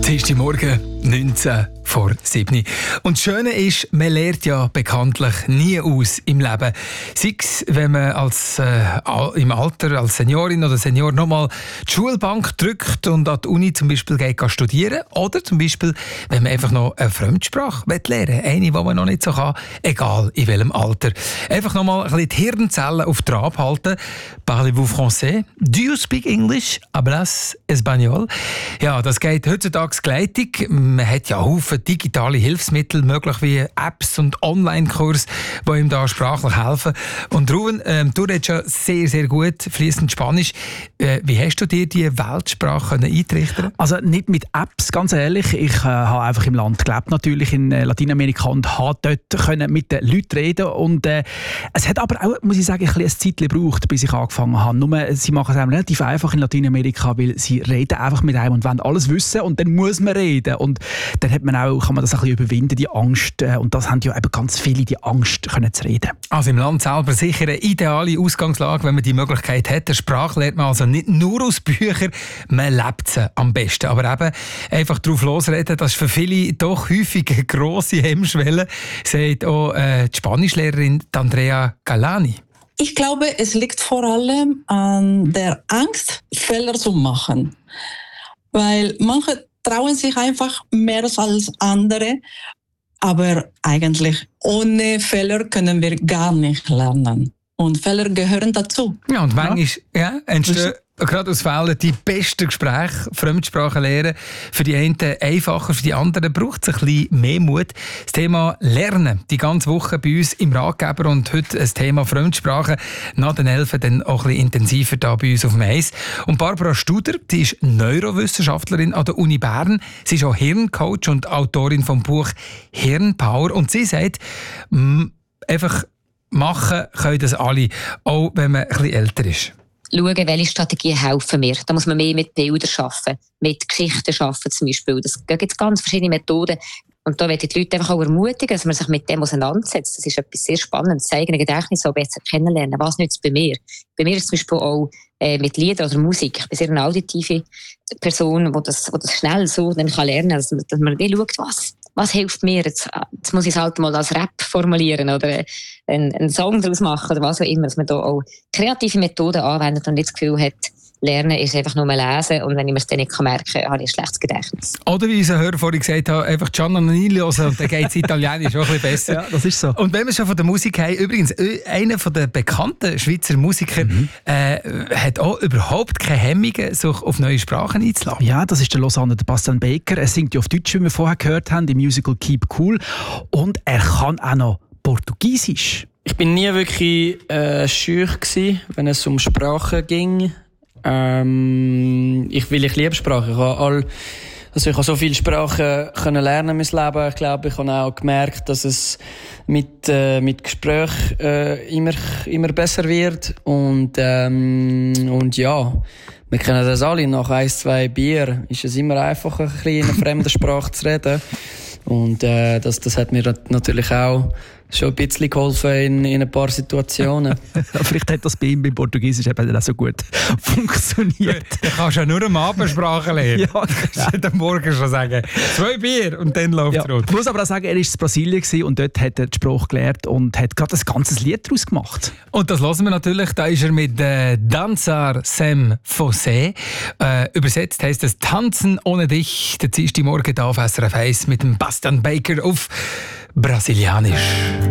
Morgen, 19 vor 7. Und das Schöne ist, man lernt ja bekanntlich nie aus im Leben. Sei es, wenn man im Alter als Seniorin oder Senior nochmal die Schulbank drückt und an die Uni zum Beispiel geht studieren. Oder zum Beispiel, wenn man einfach noch eine Fremdsprache lernen will. Eine, die man noch nicht so kann, egal in welchem Alter. Einfach nochmal ein bisschen die Hirnzellen auf Trab halten. Parlez-vous français? Do you speak English? Hablas español? Ja, das geht heutzutage gleitig. Man hat ja Haufen digitale Hilfsmittel, möglich wie Apps und Online-Kurse, die ihm da sprachlich helfen. Und Ruben, du redest ja sehr, sehr gut fließend Spanisch. Wie hast du dir die Weltsprache eintrichtern? Also nicht mit Apps, ganz ehrlich. Ich habe einfach im Land gelebt, natürlich in Lateinamerika, und habe dort können mit den Leuten reden. Und es hat aber auch, muss ich sagen, ein Zeit gebraucht, bis ich angefangen habe. Nur, sie machen es einem relativ einfach in Lateinamerika, weil sie reden einfach mit einem und wollen alles wissen, und dann muss man reden. Und dann hat man auch, kann man das ein bisschen überwinden, die Angst. Und das haben ja eben ganz viele, die Angst, können zu reden. Also im Land selber sicher eine ideale Ausgangslage, wenn man die Möglichkeit hat. Der Sprache lernt man also nicht nur aus Büchern, man lebt sie am besten. Aber eben einfach drauf losreden, das ist für viele doch häufig eine grosse Hemmschwelle, sagt auch die Spanischlehrerin Andrea Galani. Ich glaube, es liegt vor allem an der Angst, Fehler zu machen. Weil manche trauen sich einfach mehr als andere. Aber eigentlich ohne Fehler können wir gar nicht lernen. Und Fehler gehören dazu. Ja, und manchmal entstehen gerade aus Fehlern die besten Gespräche, Fremdsprachen lernen. Für die einen einfacher, für die anderen braucht es ein bisschen mehr Mut. Das Thema Lernen, die ganze Woche bei uns im Ratgeber, und heute das Thema Fremdsprachen. Nach den 11 dann auch ein bisschen intensiver da bei uns auf dem Eis. Und Barbara Studer, die ist Neurowissenschaftlerin an der Uni Bern. Sie ist auch Hirncoach und Autorin vom Buch Hirnpower. Und sie sagt, einfach machen können das alle, auch wenn man ein bisschen älter ist. Schauen, welche Strategien helfen mir. Da muss man mehr mit Bildern arbeiten, mit Geschichten arbeiten zum Beispiel. Da gibt es ganz verschiedene Methoden. Und da möchte ich die Leute einfach auch ermutigen, dass man sich mit dem auseinandersetzt. Das ist etwas sehr Spannendes, das eigene Gedächtnis auch besser kennenlernen. Was nützt es bei mir? Bei mir ist es zum Beispiel auch mit Liedern oder Musik. Ich bin sehr eine auditive Person, die das schnell so dann lernen kann, dass man schaut, was hilft mir? Jetzt muss ich es halt mal als Rap formulieren oder einen Song daraus machen oder was auch immer, dass man da auch kreative Methoden anwendet und nicht das Gefühl hat, Lernen ist einfach nur lesen, und wenn ich mir es dann nicht merken kann, habe ich ein schlechtes Gedächtnis. Oder wie unser Hörer vorhin gesagt hat, einfach Gianna Nannini hören, und dann geht es Italienisch auch ein bisschen besser. Ja, das ist so. Und wenn wir schon von der Musik haben, übrigens, einer der bekannten Schweizer Musiker hat auch überhaupt keine Hemmungen, sich auf neue Sprachen einzulassen. Ja, das ist der Lausanne, der Bastian Baker. Er singt ja auf Deutsch, wie wir vorher gehört haben, im Musical Keep Cool. Und er kann auch noch Portugiesisch. Ich bin nie wirklich schüch gewesen, wenn es um Sprachen ging. Ich liebe Sprachen. Ich habe so viele Sprachen können lernen in meinem Leben. Ich glaube, ich habe auch gemerkt, dass es mit Gespräch immer besser wird. Und ja, wir kennen das alle. Nach 1-2 Bier ist es immer einfacher, ein bisschen in einer fremden Sprache zu reden. Und das hat mir natürlich auch schon ein bisschen geholfen in ein paar Situationen. Vielleicht hat das bei ihm beim Portugiesisch eben auch so gut funktioniert. Du kannst ja nur am Abend Sprache lernen. Ja, kannst du am Morgen schon sagen, 2 Bier und dann läuft es rund. Ich muss aber auch sagen, er war in Brasilien und dort hat er die Sprache gelernt und hat gerade ein ganzes Lied daraus gemacht. Und das hören wir natürlich, da ist er mit Danzar Sem Fossé. Übersetzt heisst es Tanzen ohne dich. Der Dienstagmorgen da auf SRF 1 mit dem Bastian Baker auf Brasilianisch.